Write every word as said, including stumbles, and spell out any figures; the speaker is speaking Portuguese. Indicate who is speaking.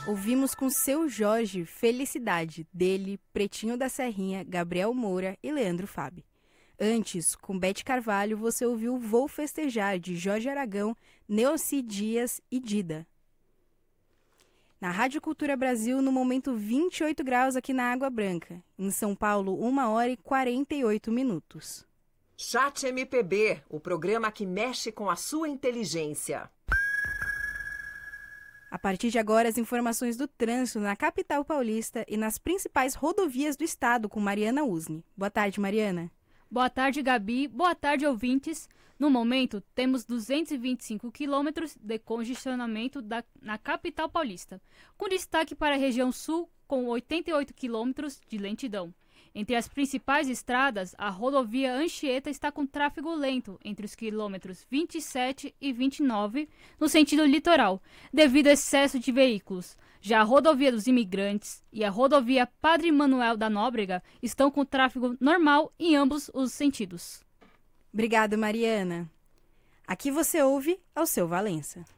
Speaker 1: Ouvimos com Seu Jorge, Felicidade, dele, Pretinho da Serrinha, Gabriel Moura e Leandro Fabi. Antes, com Bete Carvalho, você ouviu Vou Festejar, de Jorge Aragão, Neossi Dias e Dida. Na Rádio Cultura Brasil, no momento vinte e oito graus aqui na Água Branca. Em São Paulo, uma hora e quarenta e oito minutos.
Speaker 2: Chat M P B, o programa que mexe com a sua inteligência.
Speaker 1: A partir de agora, as informações do trânsito na capital paulista e nas principais rodovias do estado com Mariana Usni. Boa tarde, Mariana.
Speaker 3: Boa tarde, Gabi. Boa tarde, ouvintes. No momento, temos duzentos e vinte e cinco quilômetros de congestionamento da, na capital paulista, com destaque para a região sul, com oitenta e oito quilômetros de lentidão. Entre as principais estradas, a rodovia Anchieta está com tráfego lento entre os quilômetros vinte e sete e vinte e nove, no sentido litoral, devido ao excesso de veículos. Já a rodovia dos Imigrantes e a rodovia Padre Manuel da Nóbrega estão com tráfego normal em ambos os sentidos.
Speaker 1: Obrigada, Mariana. Aqui você ouve Alceu Valença.